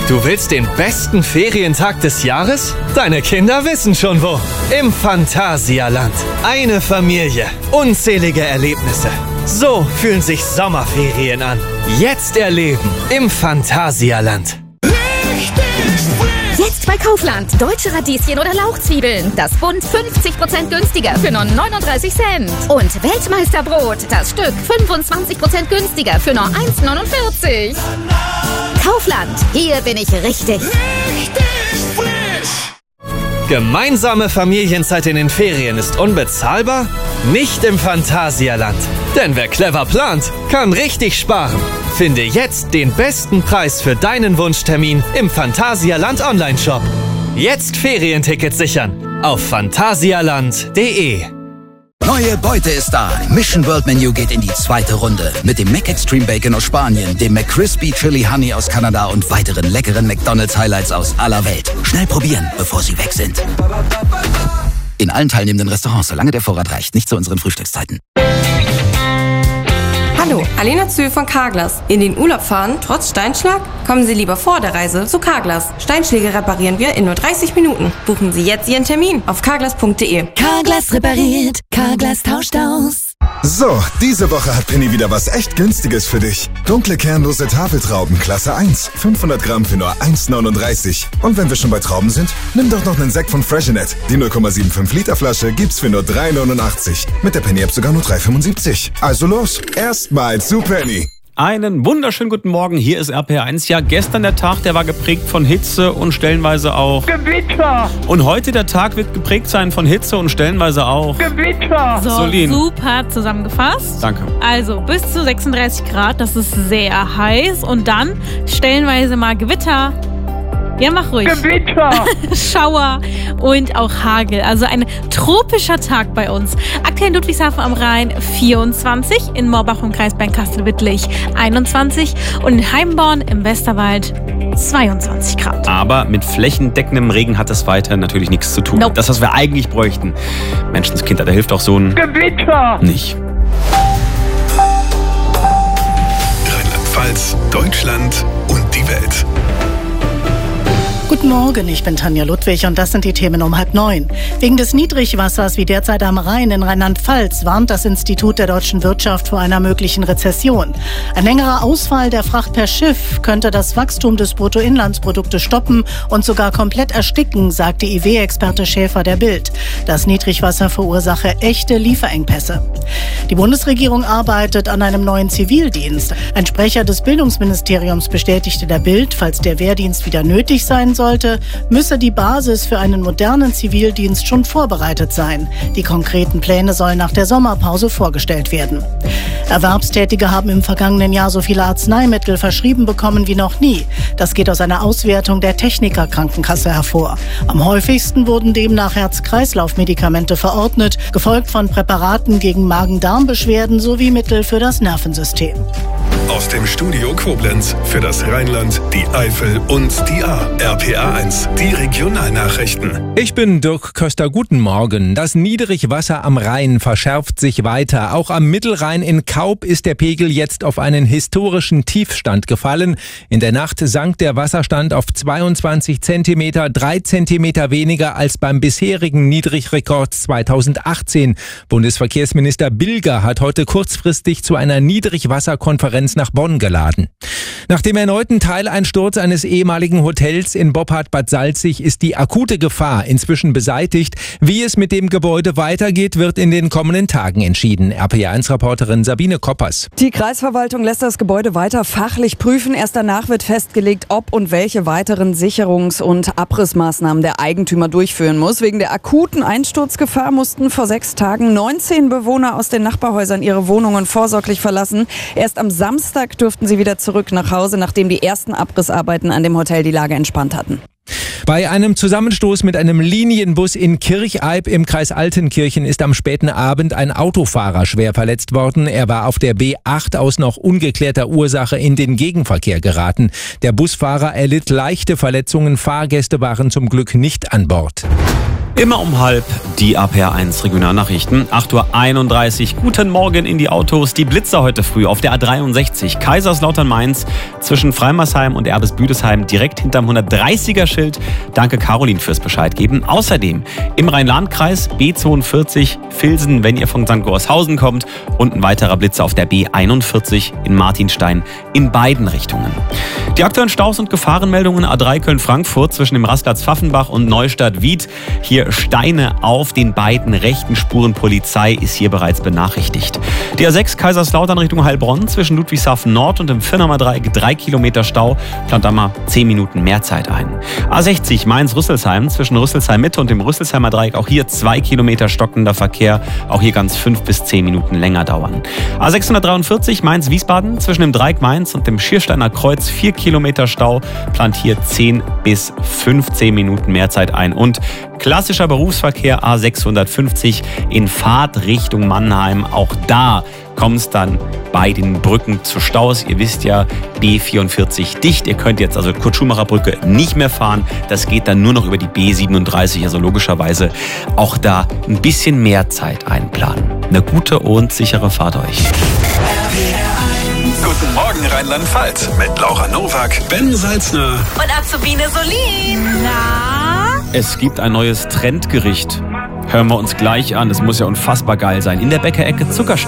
Du willst den besten Ferientag des Jahres? Deine Kinder wissen schon wo. Im Phantasialand. Eine Familie. Unzählige Erlebnisse. So fühlen sich Sommerferien an. Jetzt erleben im Phantasialand. Jetzt bei Kaufland. Deutsche Radieschen oder Lauchzwiebeln. Das Bund 50% günstiger für nur 39 Cent. Und Weltmeisterbrot. Das Stück 25% günstiger für nur 1,49. Kaufland. Hier bin ich richtig. Gemeinsame Familienzeit in den Ferien ist unbezahlbar? Nicht im Phantasialand. Denn wer clever plant, kann richtig sparen. Finde jetzt den besten Preis für deinen Wunschtermin im Phantasialand Online-Shop. Jetzt Ferientickets sichern auf phantasialand.de. Neue Beute ist da. Mission World Menu geht in die zweite Runde. Mit dem McExtreme Bacon aus Spanien, dem McCrispy Chili Honey aus Kanada und weiteren leckeren McDonald's Highlights aus aller Welt. Schnell probieren, bevor sie weg sind. In allen teilnehmenden Restaurants, solange der Vorrat reicht. Nicht zu unseren Frühstückszeiten. Hallo, Alena Zühl von Carglass. In den Urlaub fahren, trotz Steinschlag? Kommen Sie lieber vor der Reise zu Carglass. Steinschläge reparieren wir in nur 30 Minuten. Buchen Sie jetzt Ihren Termin auf carglass.de. Carglass repariert. Carglass tauscht aus. So, diese Woche hat Penny wieder was echt Günstiges für dich. Dunkle kernlose Tafeltrauben, Klasse 1. 500 Gramm für nur 1,39. Und wenn wir schon bei Trauben sind, nimm doch noch einen Sekt von Freshenet. Die 0,75 Liter Flasche gibt's für nur 3,89. Mit der Penny-App sogar nur 3,75. Also los, erstmal zu Penny. Einen wunderschönen guten Morgen, hier ist RPR1. Ja, gestern der Tag, der war geprägt von Hitze und stellenweise auch Gewitter. Und heute der Tag wird geprägt sein von Hitze und stellenweise auch Gewitter. So, Solin. Super zusammengefasst. Danke. Also bis zu 36 Grad, das ist sehr heiß. Und dann stellenweise mal Gewitter. Ja, mach ruhig. Gewitter. Schauer und auch Hagel. Also ein tropischer Tag bei uns. Aktuell in Ludwigshafen am Rhein 24, in Morbach im Kreis Bernkastel-Wittlich 21 und in Heimborn im Westerwald 22 Grad. Aber mit flächendeckendem Regen hat das weiter natürlich nichts zu tun. Nope. Das, was wir eigentlich bräuchten. Menschenskind, da hilft auch so ein Gewitter nicht. Rheinland-Pfalz, Deutschland und die Welt. Guten Morgen, ich bin Tanja Ludwig und das sind die Themen um 8:30. Wegen des Niedrigwassers wie derzeit am Rhein in Rheinland-Pfalz warnt das Institut der deutschen Wirtschaft vor einer möglichen Rezession. Ein längerer Ausfall der Fracht per Schiff könnte das Wachstum des Bruttoinlandsproduktes stoppen und sogar komplett ersticken, sagte IW-Experte Schäfer der Bild. Das Niedrigwasser verursache echte Lieferengpässe. Die Bundesregierung arbeitet an einem neuen Zivildienst. Ein Sprecher des Bildungsministeriums bestätigte der Bild, falls der Wehrdienst wieder nötig sein sollte, müsse die Basis für einen modernen Zivildienst schon vorbereitet sein. Die konkreten Pläne sollen nach der Sommerpause vorgestellt werden. Erwerbstätige haben im vergangenen Jahr so viele Arzneimittel verschrieben bekommen wie noch nie. Das geht aus einer Auswertung der Techniker-Krankenkasse hervor. Am häufigsten wurden demnach Herz-Kreislauf-Medikamente verordnet, gefolgt von Präparaten gegen Magen-Darm-Beschwerden sowie Mittel für das Nervensystem. Aus dem Studio Koblenz für das Rheinland, die Eifel und die Ahr. RPR1, die Regionalnachrichten. Ich bin Dirk Köster, guten Morgen. Das Niedrigwasser am Rhein verschärft sich weiter. Auch am Mittelrhein in Kaub ist der Pegel jetzt auf einen historischen Tiefstand gefallen. In der Nacht sank der Wasserstand auf 22 Zentimeter, 3 Zentimeter weniger als beim bisherigen Niedrigrekord 2018. Bundesverkehrsminister Bilger hat heute kurzfristig zu einer Niedrigwasserkonferenz nach Bonn geladen. Nach dem erneuten Teileinsturz eines ehemaligen Hotels in Boppard-Bad Salzig ist die akute Gefahr inzwischen beseitigt. Wie es mit dem Gebäude weitergeht, wird in den kommenden Tagen entschieden. RPR1-Reporterin Sabine Koppers. Die Kreisverwaltung lässt das Gebäude weiter fachlich prüfen. Erst danach wird festgelegt, ob und welche weiteren Sicherungs- und Abrissmaßnahmen der Eigentümer durchführen muss. Wegen der akuten Einsturzgefahr mussten vor 6 Tagen 19 Bewohner aus den Nachbarhäusern ihre Wohnungen vorsorglich verlassen. Erst am Samstag durften sie wieder zurück nach Hause, nachdem die ersten Abrissarbeiten an dem Hotel die Lage entspannt hatten. Bei einem Zusammenstoß mit einem Linienbus in Kircheib im Kreis Altenkirchen ist am späten Abend ein Autofahrer schwer verletzt worden. Er war auf der B8 aus noch ungeklärter Ursache in den Gegenverkehr geraten. Der Busfahrer erlitt leichte Verletzungen, Fahrgäste waren zum Glück nicht an Bord. Immer um 12:30 die RPR1 Regionalnachrichten. 8:31 Uhr. Guten Morgen in die Autos. Die Blitzer heute früh auf der A63 Kaiserslautern-Mainz zwischen Freimersheim und Erbes-Büdesheim direkt hinterm 130er-Schild. Danke Caroline fürs Bescheid geben. Außerdem im Rhein-Lahn-Kreis B42 Vilsen, wenn ihr von St. Gorshausen kommt, und ein weiterer Blitzer auf der B41 in Martinstein in beiden Richtungen. Die aktuellen Staus und Gefahrenmeldungen: A3 Köln-Frankfurt zwischen dem Rastplatz Pfaffenbach und Neustadt-Wied. Hier Steine auf den beiden rechten Spuren. Polizei ist hier bereits benachrichtigt. Die A6 Kaiserslautern Richtung Heilbronn zwischen Ludwigshafen Nord und dem Firnamer Dreieck 3 Kilometer Stau. Plant da mal 10 Minuten mehr Zeit ein. A60 Mainz-Rüsselsheim zwischen Rüsselsheim Mitte und dem Rüsselsheimer Dreieck. Auch hier 2 Kilometer stockender Verkehr. Auch hier kann es 5 bis 10 Minuten länger dauern. A643 Mainz-Wiesbaden zwischen dem Dreieck Mainz und dem Schiersteiner Kreuz 4 Kilometer Stau. Plant hier 10 bis 15 Minuten mehr Zeit ein. Und klassischer Berufsverkehr A650 in Fahrt Richtung Mannheim. Auch da kommt es dann bei den Brücken zu Staus. Ihr wisst ja, B44 dicht. Ihr könnt jetzt also Kurt-Schumacher-Brücke nicht mehr fahren. Das geht dann nur noch über die B37. Also logischerweise auch da ein bisschen mehr Zeit einplanen. Eine gute und sichere Fahrt euch. Guten Morgen Rheinland-Pfalz mit Laura Nowak, Ben Salzner und Azubine Solin. Na? Es gibt ein neues Trendgericht. Hören wir uns gleich an. Das muss ja unfassbar geil sein. In der Bäckerecke Zuckerstücke.